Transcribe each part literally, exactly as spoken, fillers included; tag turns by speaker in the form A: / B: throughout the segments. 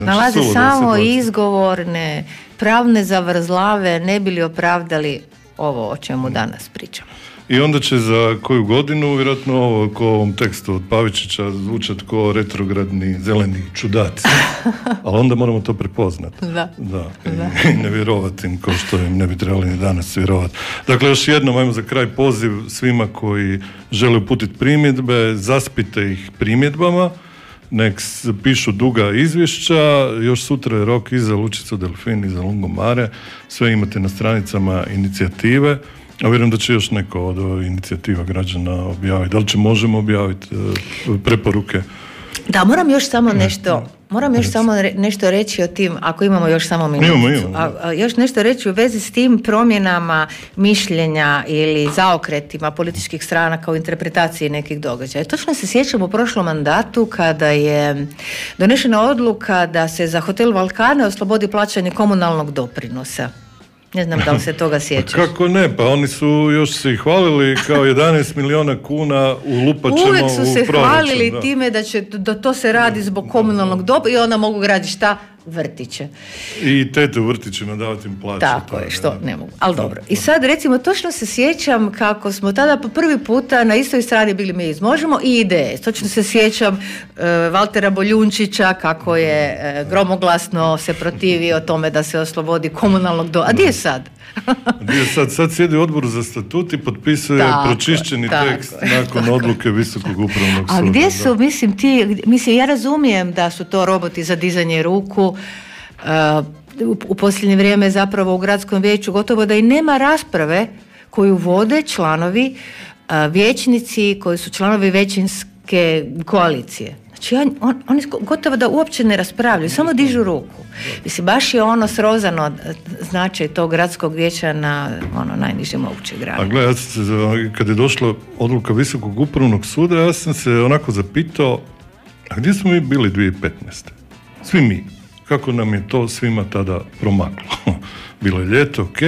A: Nalaze samo izgovorne, pravne zavrzlave, ne bi li opravdali ovo o čemu danas pričamo.
B: I onda će za koju godinu vjerojatno ovo ko ovom tekstu od Pavičića zvučati kao retrogradni zeleni čudaci. Ali onda moramo to prepoznati.
A: Da.
B: Da. I, i ne vjerovati im kao što im ne bi trebali ni danas vjerovati. Dakle, još jednom, ajmo za kraj poziv svima koji žele uputiti primjedbe, zaspite ih primjedbama, nek pišu duga izvješća, još sutra je rok i za Lučicu Delfin i za Lungomare, sve imate na stranicama inicijative. A vjerujem da će još neko od inicijativa građana objaviti. Da li će možemo objaviti preporuke?
A: Da, moram još samo nešto, moram još samo nešto reći o tim, ako imamo još samo minutu.
B: Imamo, imamo.
A: A, a, još nešto reći u vezi s tim promjenama mišljenja ili zaokretima političkih stranaka u interpretaciji nekih događaja. Točno se sjećam u prošlom mandatu kada je donešena odluka da se za hotel Valkane oslobodi plaćanje komunalnog doprinosa. Ne znam da li se toga sjećaš.
B: Kako ne, pa oni su još se hvalili kao jedanaest milijuna kuna ulupat ćemo u
A: uvijek su se
B: proračun,
A: hvalili
B: da.
A: time da, će, da to se radi zbog komunalnog doba i onda mogu graditi šta? Vrtiće.
B: I tete u vrtićima davati im plaće.
A: Tako je, što ne mogu. Ali dobro. I sad recimo točno se sjećam kako smo tada po prvi puta na istoj strani bili mi iz Možemo i I D S. Točno se sjećam uh, Valtera Boljunčića kako je uh, gromoglasno se protivio tome da se oslobodi komunalnog doba. A gdje je sad?
B: Gdje je sad? Sad sjedi u odboru za statut i potpisuje
A: tako,
B: pročišćeni
A: tako,
B: tekst
A: tako,
B: nakon tako. odluke Visokog upravnog suda.
A: A gdje su, da. mislim, ti, mislim, ja razumijem da su to roboti za dizanje ruku, uh, u, u posljednje vrijeme zapravo u gradskom vijeću gotovo da i nema rasprave koju vode članovi, uh, vijećnici koji su članovi većinske koalicije. Znači on, on, oni gotovo da uopće ne raspravljaju, samo dižu ruku. Mislim, baš je ono srozano značaj tog gradskog vijeća na ono najniže moguće grane.
B: A gledaj, ja sam se, kad je došla odluka Visokog upravnog suda, ja sam se onako zapitao, a gdje smo mi bili dvije tisuće petnaeste? Svi mi. Kako nam je to svima tada promaklo? Bilo je ljeto, ok.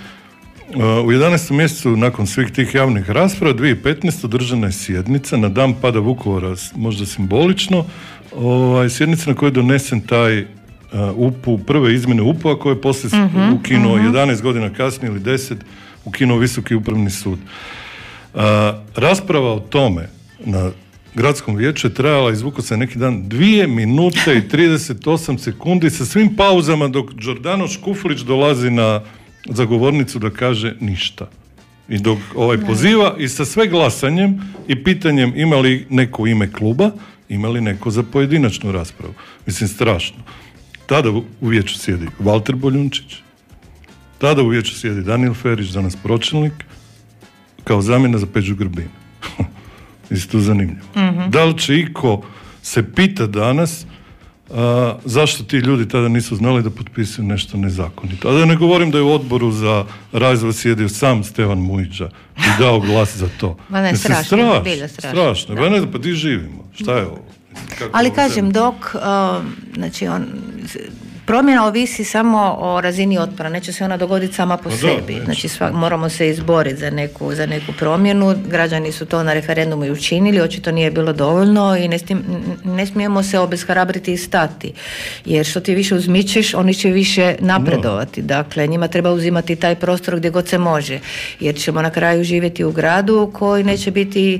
B: U jedanaestom mjesecu nakon svih tih javnih rasprava dvije tisuće petnaeste održana je sjednica na dan pada Vukovara, možda simbolično, ovaj, sjednica na kojoj je donesen taj uh, U P U, prve izmjene U P U-a koje je poslije mm-hmm, ukinuo mm-hmm. jedanaest godina kasnije ili deset ukinuo Visoki upravni sud. Uh, rasprava o tome na gradskom vijeću je trajala, izvukao se neki dan, dvije minute i trideset osam sekundi sa svim pauzama dok Đordano Škuflić dolazi na za govornicu da kaže ništa. I dok ovaj poziva i sa sve glasanjem i pitanjem ima li neko u ime kluba, ima li neko za pojedinačnu raspravu. Mislim, strašno. Tada u vijeću sjedi Valter Boljunčić, tada u vijeću sjedi Danijel Ferić, danas pročelnik, kao zamjena za Peđu Grbina. Isto zanimljivo. Mm-hmm. Da li će iko se pita danas a, zašto ti ljudi tada nisu znali da potpisuju nešto nezakonito. A da ne govorim da je u odboru za razvoj sjedio sam Stevan Mujića i dao glas za to.
A: Ma ne,
B: Mislim,
A: strašno.
B: strašno.
A: Bilja strašno.
B: strašno. Da. Ne, pa ti živimo. Šta je ovo? Kako
A: Ali
B: ovo
A: kažem,
B: zemlje?
A: dok uh, znači on promjena ovisi samo o razini otpora, neće se ona dogoditi sama po
B: da,
A: sebi.
B: neće.
A: Znači sva, moramo se izboriti za neku, za neku promjenu. Građani su to na referendumu i učinili, očito nije bilo dovoljno i ne, stim, ne smijemo se obeshrabriti i stati. Jer što ti više uzmičeš, oni će više napredovati. Da. Dakle, njima treba uzimati taj prostor gdje god se može. Jer ćemo na kraju živjeti u gradu koji neće biti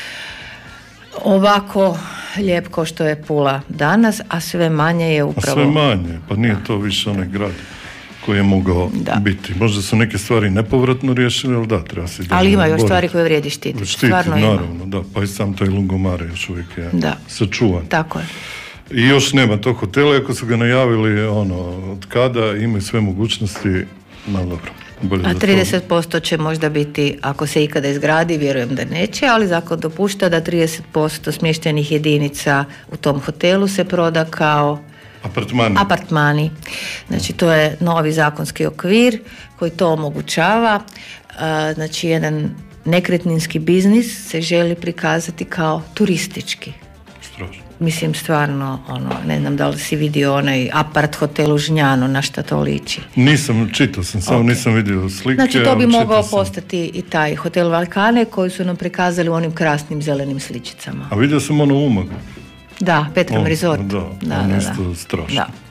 A: ovako lijep ko što je Pula danas, a sve manje je upravo...
B: A sve manje, pa nije to više onaj grad koji je mogao da. biti. Možda su neke stvari nepovratno riješile, ali da, treba se...
A: Ali ima još boriti. Stvari koje vrijedi štiti.
B: Štiti,
A: stvarno
B: naravno,
A: ima.
B: da, pa i sam taj Lungomare još uvijek je
A: da.
B: sačuvan.
A: Tako je.
B: I još nema tog hotela, ako su ga najavili ono, od kada, imaju sve mogućnosti, no dobro.
A: A trideset posto će možda biti, ako se ikada izgradi, vjerujem da neće, ali zakon dopušta da trideset posto smještenih jedinica u tom hotelu se proda kao
B: apartmani.
A: apartmani. Znači to je novi zakonski okvir koji to omogućava. Znači jedan nekretninski biznis se želi prikazati kao turistički.
B: Strašno.
A: Mislim, stvarno, ono, ne znam da li si vidio onaj apart hotel u Žnjanu, na šta to liči.
B: Nisam, čitao sam, samo okay. nisam vidio slike.
A: Znači, to bi mogao
B: sam.
A: postati i taj hotel Valkane koji su nam prikazali u onim krasnim zelenim sličicama.
B: A vidio sam ono u Umagu.
A: Da, Petrom
B: On-
A: Resort.
B: Da,
A: Da,
B: on
A: da,
B: isto
A: da.
B: strašno.
A: Da.